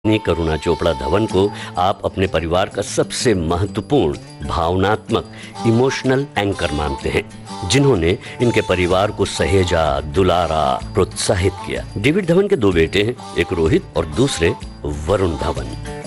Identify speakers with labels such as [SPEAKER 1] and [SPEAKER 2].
[SPEAKER 1] पत्नी करुणा चोपड़ा धवन को आप अपने परिवार का सबसे महत्वपूर्ण भावनात्मक इमोशनल एंकर मानते हैं, जिन्होंने इनके परिवार को सहेजा, दुलारा, प्रोत्साहित किया। डेविड धवन के दो बेटे हैं, एक रोहित और दूसरे वरुण धवन।